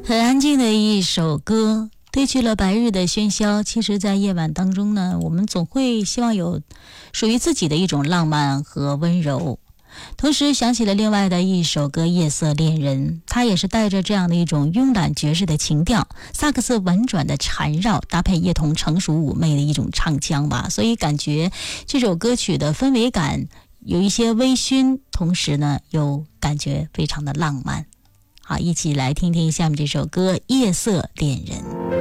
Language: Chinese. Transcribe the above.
很安静的一首歌，褪去了白日的喧嚣。其实在夜晚当中呢，我们总会希望有属于自己的一种浪漫和温柔。同时想起了另外的一首歌《夜色恋人》，它也是带着这样的一种慵懒爵士的情调，萨克斯婉转的缠绕，搭配叶童成熟妩媚的一种唱腔吧，所以感觉这首歌曲的氛围感有一些微醺，同时呢又感觉非常的浪漫。好，一起来听听下面这首歌《夜色恋人》。